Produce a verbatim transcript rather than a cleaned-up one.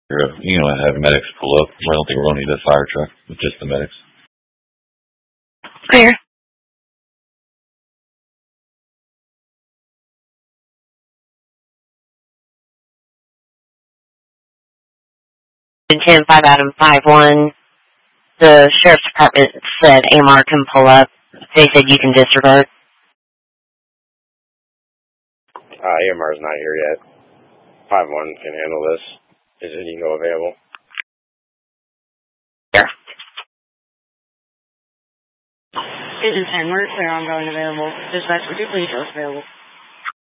You know, have medics pull up. I don't think we're going to need a fire truck with just the medics. Clear. ten five Adam five one. The Sheriff's Department said A M R can pull up. They said you can disregard. Uh, A M R is not here yet. five one can handle this. Is it Eagle available? Sure. This is ten. We're clear ongoing available. Dispatch, would you please show us available?